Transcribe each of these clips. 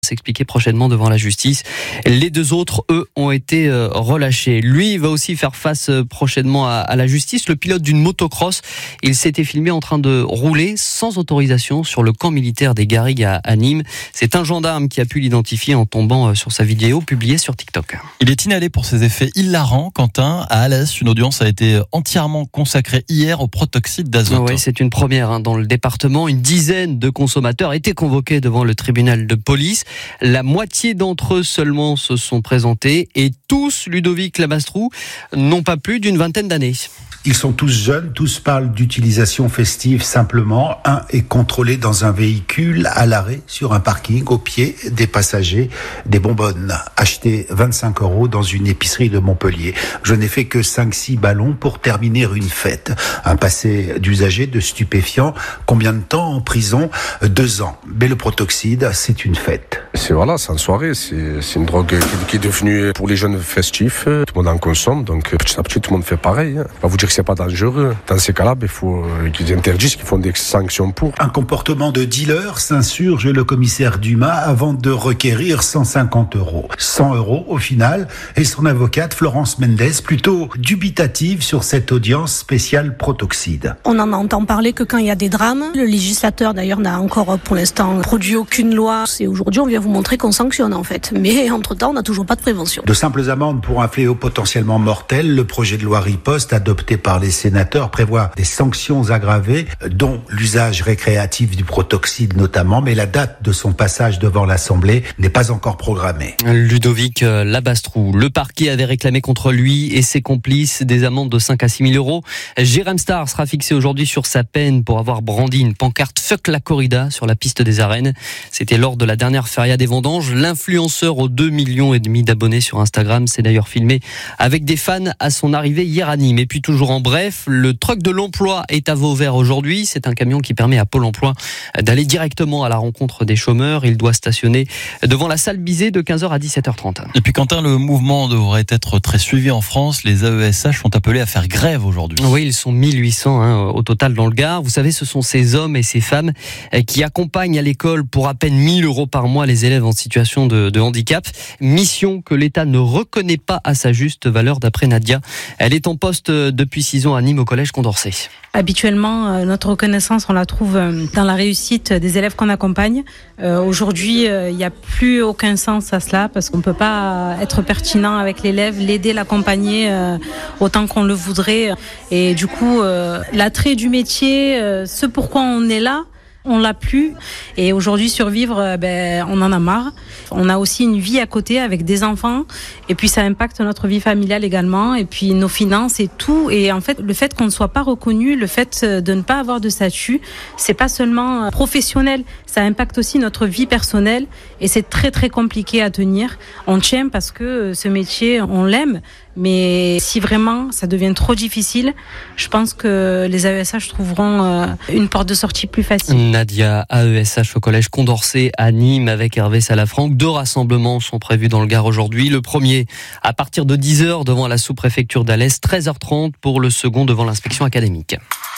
s'expliquer prochainement devant la justice. Les deux autres, eux, ont été relâchés. Lui va aussi faire face prochainement à la justice. Le pilote d'une motocross, il s'était filmé en train de rouler sans autorisation sur le camp militaire des Garrigues à Nîmes. C'est un gendarme qui a pu l'identifier en tombant sur sa vidéo publiée sur TikTok. Il est inhalé pour ses effets hilarants, Quentin. À Alès, une audience a été entièrement consacrée hier au protoxyde d'azote. Oui, c'est une première dans le département. Une dizaine de consommateurs étaient convoqués devant le tribunal de police. La moitié d'entre eux seulement se sont présentés et tous, Ludovic Labastrou, n'ont pas plus d'une vingtaine d'années. Ils sont tous jeunes, tous parlent d'utilisation festive simplement. Un est contrôlé dans un véhicule à l'arrêt sur un parking au pied des passagers des bonbonnes achetées 25 € dans une épicerie de Montpellier. Je n'ai fait que 5-6 ballons pour terminer une fête. Un passé d'usager de stupéfiants. Combien de temps en prison ? 2 ans. Mais le protoxyde, c'est une fête. C'est une soirée, c'est une drogue qui est devenue pour les jeunes festifs. Tout le monde en consomme, donc petit à petit tout le monde fait pareil. On va vous dire que c'est pas dangereux. Dans ces cas-là, il faut qu'ils interdisent, qu'ils font des sanctions pour. Un comportement de dealer, s'insurge le commissaire Dumas avant de requérir 150 €. 100 € au final, et son avocate Florence Mendes, plutôt dubitative sur cette audience spéciale protoxyde. On en entend parler que quand il y a des drames. Le législateur d'ailleurs n'a encore pour l'instant produit aucune loi. Et aujourd'hui on vient vous montrer qu'on sanctionne en fait. Mais entre-temps on n'a toujours pas de prévention. De simples amendes pour un fléau potentiellement mortel, le projet de loi riposte adopté par les sénateurs prévoit des sanctions aggravées, dont l'usage récréatif du protoxyde notamment, mais la date de son passage devant l'Assemblée n'est pas encore programmée. Ludovic Labastrou, le parquet avait réclamé contre lui et ses complices des amendes de 5 à 6 000 €. Jérém Star sera fixé aujourd'hui sur sa peine pour avoir brandi une pancarte « Fuck la corrida » sur la piste des arènes. C'était lors de la dernière feria des vendanges. L'influenceur aux 2,5 millions d'abonnés sur Instagram s'est d'ailleurs filmé avec des fans à son arrivée hier à Nîmes. Et puis toujours en bref, le truck de l'emploi est à Vauvert aujourd'hui. C'est un camion qui permet à Pôle emploi d'aller directement à la rencontre des chômeurs. Il doit stationner devant la salle Bizet de 15h à 17h30. Et puis Quentin, le mouvement devrait être très suivi en France. Les AESH sont appelés à faire grève aujourd'hui. Oui, ils sont 1800 au total dans le Gard. Vous savez, ce sont ces hommes et ces femmes qui accompagnent à l'école pour à peine 1 000 € par mois les élèves en situation de handicap. Mission que l'État ne reconnaît pas à sa juste valeur d'après Nadia. Elle est en poste depuis 6 ans à Nîmes au collège Condorcet. Habituellement, notre reconnaissance, on la trouve dans la réussite des élèves qu'on accompagne. Aujourd'hui, il n'y a plus aucun sens à cela parce qu'on ne peut pas être pertinent avec l'élève, l'aider, l'accompagner autant qu'on le voudrait. Et du coup, l'attrait du métier, ce pourquoi on est là, on l'a plus. Et aujourd'hui, survivre, on en a marre. On a aussi une vie à côté avec des enfants. Et puis, ça impacte notre vie familiale également. Et puis, nos finances et tout. Et en fait, le fait qu'on ne soit pas reconnu, le fait de ne pas avoir de statut, c'est pas seulement professionnel. Ça impacte aussi notre vie personnelle. Et c'est très, très compliqué à tenir. On tient parce que ce métier, on l'aime. Mais si vraiment ça devient trop difficile, je pense que les AESH trouveront une porte de sortie plus facile. Nadia, AESH au collège Condorcet à Nîmes avec Hervé Salafranc. 2 rassemblements sont prévus dans le Gard aujourd'hui. Le premier à partir de 10h devant la sous-préfecture d'Alès, 13h30 pour le second devant l'inspection académique.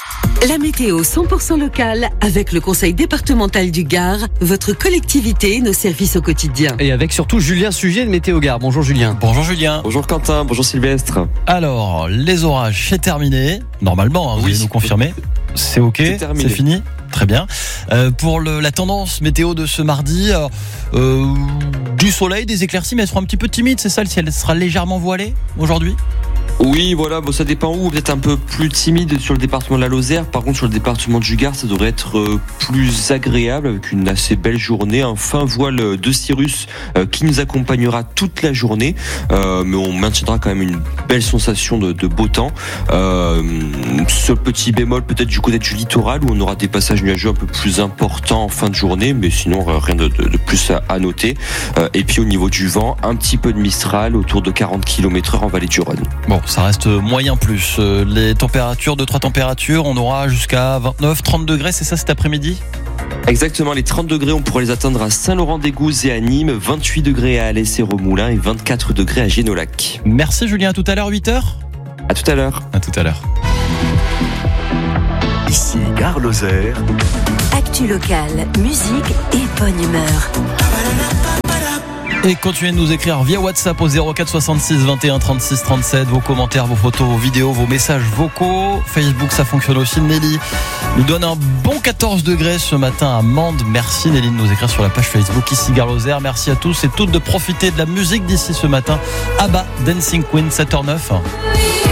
La météo 100% locale avec le conseil départemental du Gard, votre collectivité, nos services au quotidien. Et avec surtout Julien Sugier de Météo Gard. Bonjour Julien. Bonjour Julien. Bonjour Quentin, bonjour Sylvestre. Alors, les orages, c'est terminé. Normalement, vous allez nous confirmer. C'est ok, c'est fini. Très bien. Pour la tendance météo de ce mardi, du soleil, des éclaircies, mais elles seront un petit peu timides, c'est ça? Le ciel sera légèrement voilé aujourd'hui? Oui, voilà, ça dépend où. Peut-être un peu plus timide sur le département de la Lozère. Par contre, sur le département du Gard, ça devrait être plus agréable avec une assez belle journée. Un fin voile de cirrus qui nous accompagnera toute la journée. Mais on maintiendra quand même une belle sensation de beau temps. Ce petit bémol peut-être du côté du littoral où on aura des passages nuageux un peu plus importants en fin de journée. Mais sinon, rien de plus à noter. Et puis au niveau du vent, un petit peu de Mistral autour de 40 km/h en vallée du Rhône. Bon, ça reste moyen plus. Les températures, 2-3 températures, on aura jusqu'à 29-30 degrés, c'est ça cet après-midi? Exactement, les 30 degrés, on pourrait les atteindre à Saint-Laurent-des-Gouzes et à Nîmes, 28 degrés à Alès et Remoulins et 24 degrés à Génolac. Merci Julien, à tout à l'heure, 8h. À tout à l'heure. À tout à l'heure. Ici Gare Lozère. Actu locale, musique et bonne humeur. Et continuez de nous écrire via WhatsApp au 04 66 21 36 37. Vos commentaires, vos photos, vos vidéos, vos messages vocaux. Facebook, ça fonctionne aussi. Nelly nous donne un bon 14 degrés ce matin à Mende. Merci Nelly de nous écrire sur la page Facebook ici Gare Lozère. Merci à tous et toutes de profiter de la musique d'ici ce matin. Abba, Dancing Queen, 7h09.